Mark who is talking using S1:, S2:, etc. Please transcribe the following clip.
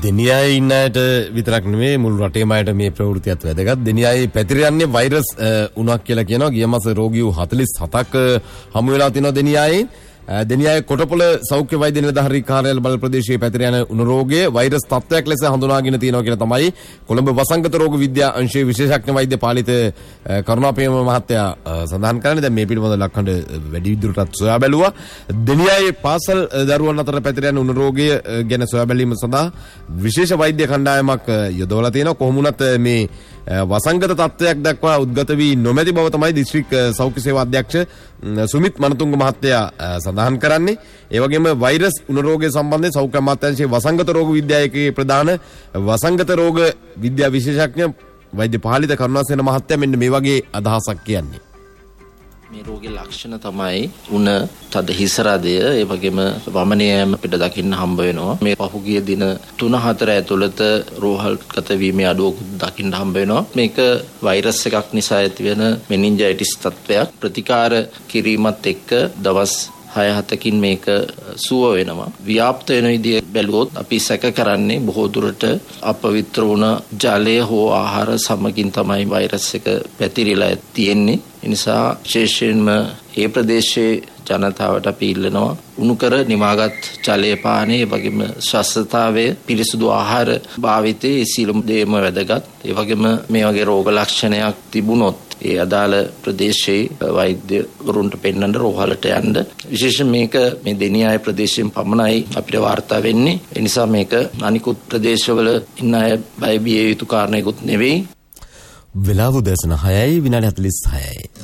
S1: දෙනියයි ඉන්නයට විතරක් නෙමෙයි මුළු රටේම අයට මේ ප්‍රවෘත්තියත් වැදගත්. දෙනියයි පැතිර යන්නේ වෛරස් උණක් කියලා කියනවා. ගිය මාසේ රෝගීව 47ක් හමු වෙලා තිනවා දෙනියයි. දෙනියයි කොටපොළ සෞඛ්‍ය වෛද්‍ය නිලධාරී කාර්යාලය බල ප්‍රදේශයේ පැතිර යන උණ රෝගය වෛරස් තත්ත්වයක් ලෙස හඳුනාගෙන තියෙනවා කියලා තමයි කොළඹ වසංගත රෝග විද්‍යා අංශයේ විශේෂඥ වෛද්‍ය පාලිත කරුණාපේම මහත්තයා සඳහන් කරන්නේ. දැන් මේ පිළිබඳව ලක්හඬ වැඩි විදුරටත් සොයා බැලුවා. දෙනියයි පාසල් දරුවන් අතර පැතිර යන උණ රෝගය ගැන සොයා බැලීම සඳහා විශේෂ වෛද්‍ය කණ්ඩායමක් යොදවලා තියෙනවා. කොහොම වුණත් මේ වසංගත තත්ත්වයක් දක්වා උද්ගත වී නොමැති බව තමයි දිස්ත්‍රික් සෞඛ්‍ය සේවා අධ්‍යක්ෂ සුමිත් මනතුංග මහත්තයා සඳහන් කරන්නේ. ඒ වගේම වෛරස් උණ රෝගය සම්බන්ධයෙන් සෞඛ්‍ය අමාත්‍යාංශයේ වසංගත රෝග විද්‍යාලයේ ප්‍රධාන වසංගත රෝග විද්‍යා විශේෂඥ වෛද්‍ය පාලිත කරුණාසේන මහත්තයා මෙන්න මේ වගේ අදහසක් කියන්නේ.
S2: මේ රෝගයේ ලක්ෂණ තමයි උණ තද හිස රදය, ඒ වගේම වමනයම අපිට දකින්න හම්බ වෙනවා. මේ පහුගිය දින 3-4 ඇතුළත රෝහල්ගත වීමේ අඩුවකුත් දකින්න හම්බ වෙනවා. මේක වෛරස් එකක් නිසා ඇතිවෙන මෙනින්ජයිටිස් තත්ත්වයක්. ප්‍රතිකාර කිරීමත් එක්ක දවස් 6-7කින් මේක සුව වෙනවා. ව්‍යාප්ත වෙන විදිය බැලුවොත් අපි සැක කරන්නේ බොහෝ දුරට අපවිත්‍ර වුණ ජලය හෝ ආහාර සමගින් තමයි වෛරස් එක පැතිරිලා තියෙන්නේ. ඒ නිසා විශේෂයෙන්ම ඒ ප්‍රදේශයේ ජනතාවට අපි ඉල්ලනවා උණුකර නිවාගත් ජලය පානය, ඒ වගේම ස්වස්ථතාවය, පිරිසුදු ආහාර භාවිතයේ සියලුම දේම වැදගත්. ඒ වගේම මේ වගේ රෝග ලක්ෂණයක් තිබුණොත් ඒ අදාළ ප්‍රදේශයේ වෛද්‍යවරුන්ට පෙන්වන්න රෝහලට යන්න. විශේෂයෙන් මේක මේ දෙනියාය ප්‍රදේශයෙන් පමණයි අපිට වාර්තා වෙන්නේ. ඒ නිසා මේක අනිකුත් ප්‍රදේශවල ඉන්න අය බය බිය යුතු කාරණයකුත් නෙවෙයි.
S1: වෙලාව උදෑසන 6:46